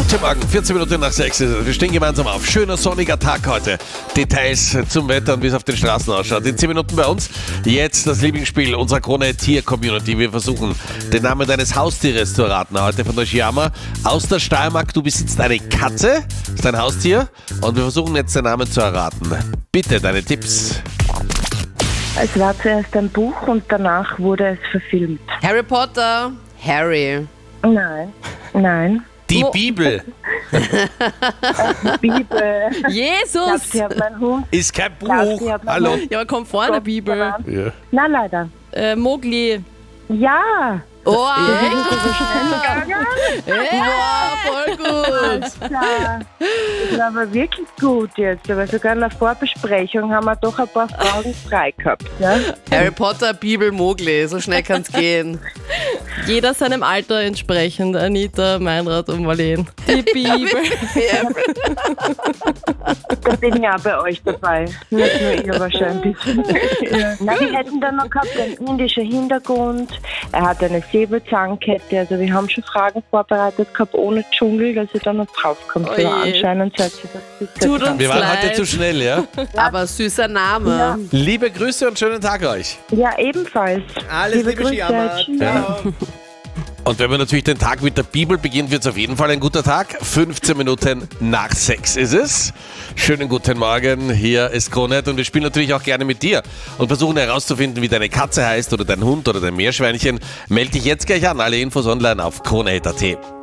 Guten Morgen, 14 Minuten nach 6 ist es. Wir stehen gemeinsam auf. Schöner sonniger Tag heute. Details zum Wetter und wie es auf den Straßen ausschaut. In 10 Minuten bei uns. Jetzt das Lieblingsspiel unserer Krone-Tier-Community. Wir versuchen, den Namen deines Haustieres zu erraten. Heute von der Schiama aus der Steiermark. Du besitzt eine Katze, das ist dein Haustier. Und wir versuchen jetzt den Namen zu erraten. Bitte, deine Tipps. Es war zuerst ein Buch und danach wurde es verfilmt. Harry Potter, Harry. Nein. Die Bibel Bibel. Jesus! Sie hat meinen Hund. ist kein Buch. Sie hat meinen Hallo. Hund. Ja, kommt vor der Bibel. genannt. Ja. Nein, leider. Mowgli. Ja. Oh, Ja. voll gut. Klar. Das war aber wirklich gut jetzt. Aber sogar in der Vorbesprechung haben wir doch ein paar Fragen frei gehabt. Ne? Harry Potter, Bibel, Mowgli. So schnell kann's gehen. Jeder seinem Alter entsprechend. Anita, Meinrad und Marleen. Die Bibel. Da bin ich auch bei euch dabei. Nicht nur ihr wahrscheinlich. Ja. Nein, wir hätten dann noch gehabt einen indischen Hintergrund. Er hat eine Säbelzahnkette. Also wir haben schon Fragen vorbereitet gehabt ohne Dschungel, dass ihr dann noch draufkommt. Oh Aber je. anscheinend seid ihr das sicher Tut dran. uns Wir waren leid. heute zu schnell, ja? Aber süßer Name. Ja. Liebe Grüße und schönen Tag euch. Ja, ebenfalls. Alles liebe Grüße. Schiama. Tschüss. Ciao. Und wenn man natürlich den Tag mit der Bibel beginnt, wird es auf jeden Fall ein guter Tag. 15 Minuten nach 6 ist es. Schönen guten Morgen, hier ist Krone und wir spielen natürlich auch gerne mit dir und versuchen herauszufinden, wie deine Katze heißt oder dein Hund oder dein Meerschweinchen. Melde dich jetzt gleich an, alle Infos online auf krone.at.